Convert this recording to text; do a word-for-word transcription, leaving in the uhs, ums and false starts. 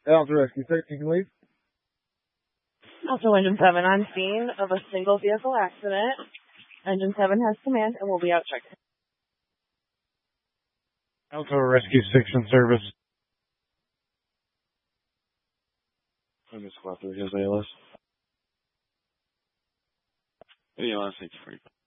Alpha Rescue six, you can leave. Alpha Engine seven on scene of a single vehicle accident. Engine seven has command and will be out checking. Alpha Rescue six in service. I'm just going through his A L S. Yeah, last eight three.